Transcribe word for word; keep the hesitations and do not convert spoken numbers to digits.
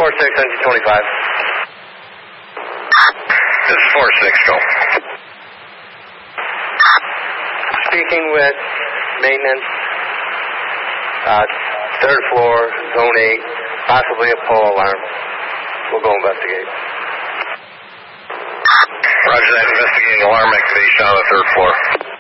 four six, engine twenty-five. This is four six, go. Speaking with maintenance, uh, third floor, zone eight, possibly a pole alarm. We'll go investigate. Roger that, investigating alarm activation on the third floor.